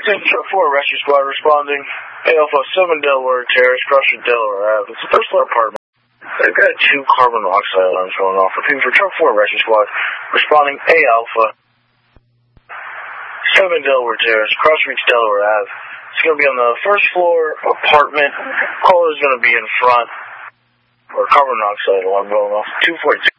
Attention Truck 4 Rescue Squad responding. Alpha 7 Delaware Terrace, Crusher, Delaware Ave. It's the first floor apartment. I've got 2 carbon monoxide alarms going off. Repeating for Truck 4 Rescue Squad responding. Alpha 7 Delaware Terrace, Cross Reach, Delaware Ave. It's going to be on the first floor apartment. Caller is going to be in front. Or carbon monoxide alarm going off. 242.